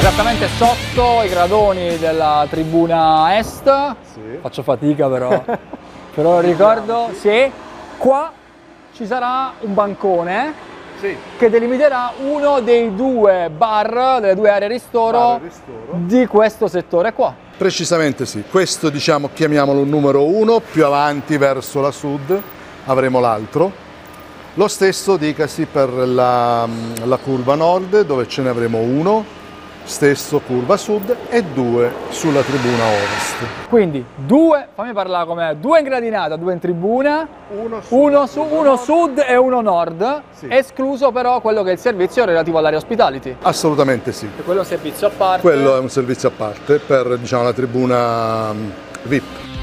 esattamente sotto i gradoni della tribuna est. Sì. Faccio fatica però, però ricordo, sì, qua ci sarà un bancone Sì. che delimiterà uno dei due bar, delle due aree ristoro, Bar e ristoro. di questo settore qua. Precisamente sì, questo diciamo chiamiamolo numero 1, più avanti verso la sud avremo l'altro. Lo stesso dicasi per la curva nord, dove ce ne avremo uno, stesso curva sud, e 2 sulla tribuna ovest. Quindi due, fammi parlare come due in gradinata, due in tribuna, Uno uno sud e uno nord, Sì. escluso però quello che è il servizio relativo all'area hospitality. Assolutamente sì. Quello è un servizio a parte. Quello è un servizio a parte per, diciamo, la tribuna VIP.